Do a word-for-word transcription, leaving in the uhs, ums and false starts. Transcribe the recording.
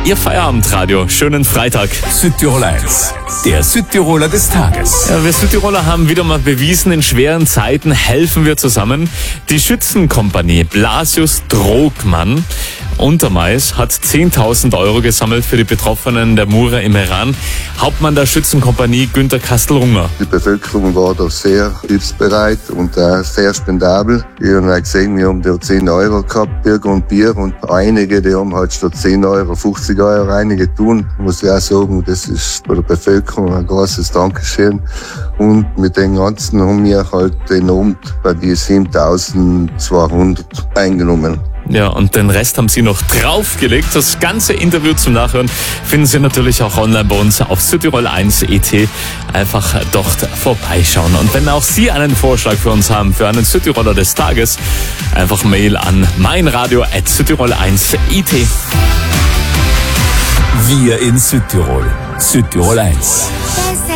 Ihr Feierabendradio. Schönen Freitag. Südtirol eins, der Südtiroler des Tages. Ja, wir Südtiroler haben wieder mal bewiesen, in schweren Zeiten helfen wir zusammen. Die Schützenkompanie Blasius Drogmann Untermais hat zehntausend Euro gesammelt für die Betroffenen der Mure im Iran. Hauptmann der Schützenkompanie Günter Kastelrunger. Die Bevölkerung war da sehr hilfsbereit und äh, sehr spendabel. Ich habe gesehen, wir haben da zehn Euro gehabt, Bürger und Bier, und einige, die haben halt statt zehn Euro fünfzig Euro einige tun. Muss ich auch sagen, das ist bei der Bevölkerung ein großes Dankeschön. Und mit den Ganzen haben wir halt den Abend bei die siebentausendzweihundert eingenommen. Ja, und den Rest haben Sie noch draufgelegt. Das ganze Interview zum Nachhören finden Sie natürlich auch online bei uns auf südtirol eins punkt e t. Einfach dort vorbeischauen. Und wenn auch Sie einen Vorschlag für uns haben, für einen Südtiroler des Tages, einfach Mail an meinradio at südtirol eins punkt e t. Wir in Südtirol. Südtirol eins.